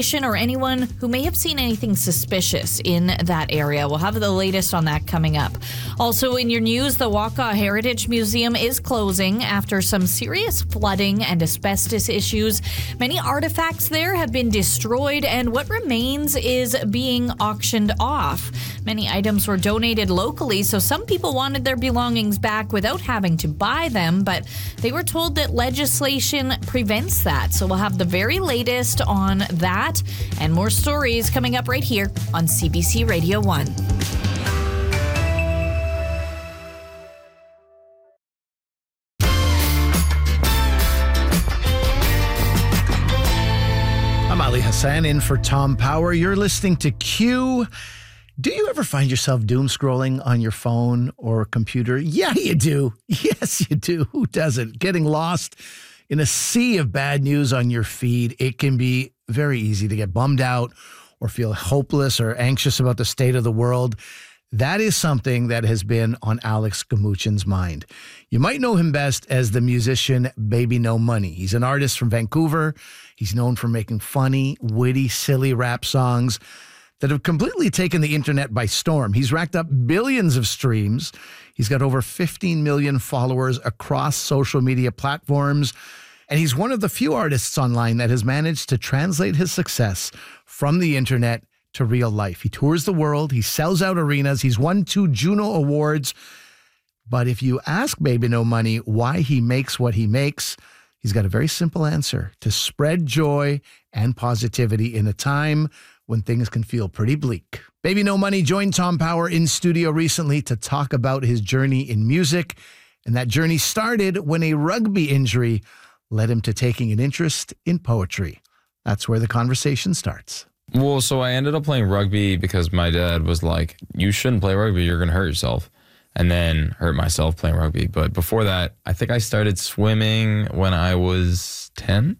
location or anyone who may have seen anything suspicious in that area. We'll have the latest on that coming up. Also in your news, the Wakaw Heritage Museum is closing after some serious flooding and asbestos issues. Many artifacts there have been destroyed, and what remains is being auctioned off. Many items were donated locally, so some people wanted their belongings back without having to buy them, but they were told that legislation prevents that. So we'll have the very latest on that and more stories coming up right here on CBC Radio 1. I'm Ali Hassan in for Tom Power. You're listening to Q. Do you ever find yourself doom scrolling on your phone or computer? Yeah, you do. Yes, you do. Who doesn't? Getting lost in a sea of bad news on your feed. It can be very easy to get bummed out or feel hopeless or anxious about the state of the world. That is something that has been on Alex Gamuchin's mind. You might know him best as the musician Baby No Money. He's an artist from Vancouver. He's known for making funny, witty, silly rap songs that have completely taken the internet by storm. He's racked up billions of streams. He's got over 15 million followers across social media platforms. And he's one of the few artists online that has managed to translate his success from the internet to real life. He tours the world. He sells out arenas. He's won 2 Juno Awards. But if you ask Baby No Money why he makes what he makes, he's got a very simple answer: to spread joy and positivity in a time when things can feel pretty bleak. Baby No Money joined Tom Power in studio recently to talk about his journey in music. And that journey started when a rugby injury led him to taking an interest in poetry. That's where the conversation starts. Well, so I ended up playing rugby because my dad was like, you shouldn't play rugby, you're going to hurt yourself. And then hurt myself playing rugby. But before that, I think I started swimming when I was 10.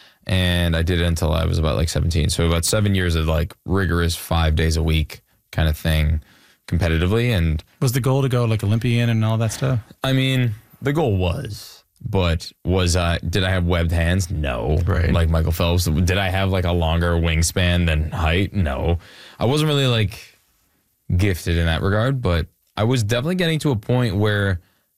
And I did it until I was about like 17. So about 7 years of like rigorous 5 days a week kind of thing competitively. And was the goal to go like Olympian and all that stuff? I mean, the goal was, but did I have webbed hands? No. Right. Like Michael Phelps. Did I have like a longer wingspan than height? No. I wasn't really like gifted in that regard, but I was definitely getting to a point where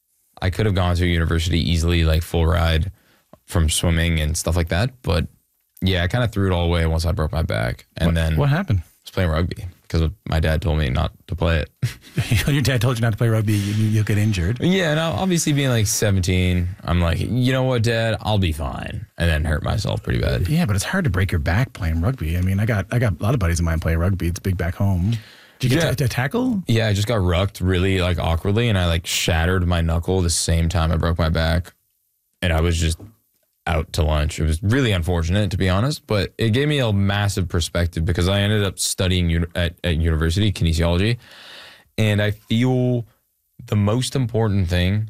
I could have gone to university easily, like full ride from swimming and stuff like that. But yeah, I kind of threw it all away once I broke my back. And then what happened? I was playing rugby because my dad told me not to play it. Your dad told you not to play rugby, you'll get injured. Yeah, and obviously being like 17, I'm like, you know what, Dad, I'll be fine. And then hurt myself pretty bad. Yeah, but it's hard to break your back playing rugby. I mean, I got a lot of buddies of mine playing rugby. It's big back home. Did you get a tackle? Yeah, I just got rucked really like awkwardly, and I like shattered my knuckle the same time I broke my back. And I was just out to lunch. It was really unfortunate, to be honest, but it gave me a massive perspective because I ended up studying at university, kinesiology, and I feel the most important thing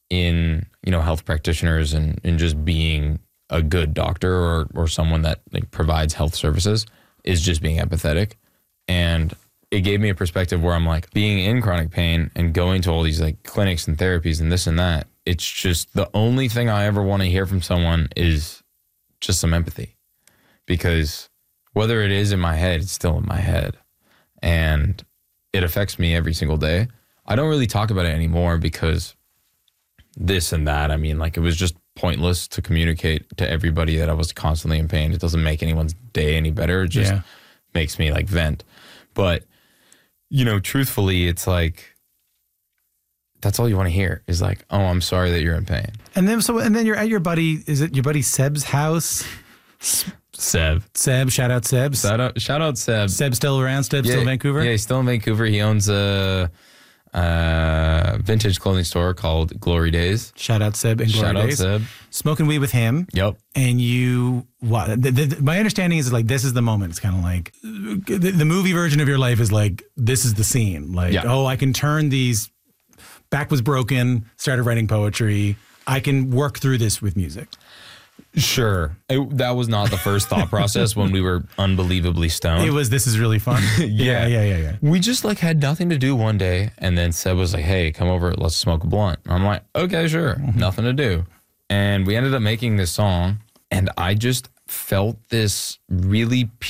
in, health practitioners and just being a good doctor or someone that like provides health services is just being empathetic. And it gave me a perspective where I'm like, being in chronic pain and going to all these like clinics and therapies and this and that, it's just the only thing I ever want to hear from someone is just some empathy. Because whether it is in my head, it's still in my head. And it affects me every single day. I don't really talk about it anymore because this and that, I mean, like it was just pointless to communicate to everybody that I was constantly in pain. It doesn't make anyone's day any better. It just makes me like vent. But, truthfully, it's like, that's all you want to hear is like, oh, I'm sorry that you're in pain. And then you're at your buddy, is it your buddy Seb's house? Seb, shout out Seb. Shout out Seb. Seb's still around? Still in Vancouver? Yeah, he's still in Vancouver. He owns a vintage clothing store called Glory Days. Shout out Seb and Glory Days. Shout out Seb. Smoking weed with him. Yep. And my understanding is like, this is the moment. It's kind of like the movie version of your life is like, this is the scene. Like, oh, I can turn these, back was broken, started writing poetry. I can work through this with music. Sure. That was not the first thought process when we were unbelievably stoned. It was, this is really fun. Yeah. We just like had nothing to do one day. And then Seb was like, hey, come over, let's smoke a blunt. I'm like, okay, sure. Nothing to do. And we ended up making this song. And I just felt this really